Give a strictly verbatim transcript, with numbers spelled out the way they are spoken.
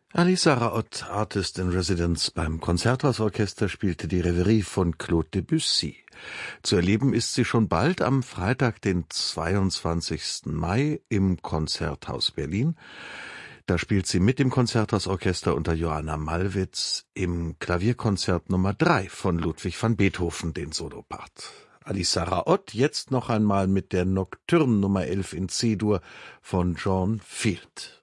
Alissa Raott, Artist in Residence beim Konzerthausorchester, spielte die Reverie von Claude Debussy. Zu erleben ist sie schon bald am Freitag, den zweiundzwanzigsten Mai im Konzerthaus Berlin. Da spielt sie mit dem Konzerthausorchester unter Joanna Malwitz im Klavierkonzert Nummer drei von Ludwig van Beethoven, den Solopart. Alissa Raott jetzt noch einmal mit der Nocturne Nummer elf in C-Dur von John Field.